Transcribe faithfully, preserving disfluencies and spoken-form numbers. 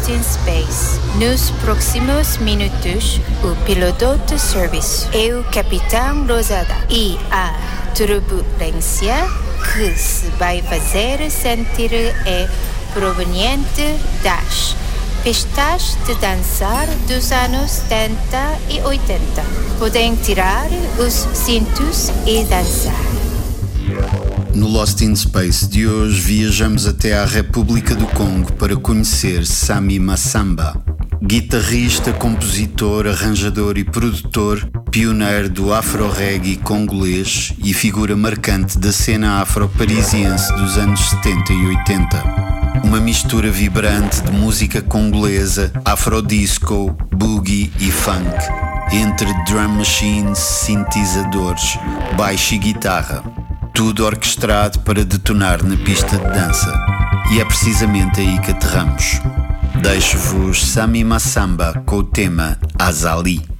in Space. Nos próximos minutos, o piloto de serviço é o Capitão Rosada e a turbulência que se vai fazer sentir é proveniente das pistas de dançar dos anos setenta e oitenta. Podem tirar os cintos e dançar. No Lost in Space de hoje viajamos até à República do Congo para conhecer Sami Masamba, guitarrista, compositor, arranjador e produtor, pioneiro do afro-reggae congolês e figura marcante da cena afro-parisiense dos anos setenta e oitenta. Uma mistura vibrante de música congolesa, afrodisco, boogie e funk, entre drum machines, sintetizadores, baixo e guitarra. Tudo orquestrado para detonar na pista de dança. E é precisamente aí que aterramos. Deixo-vos Sami Masamba com o tema Azali.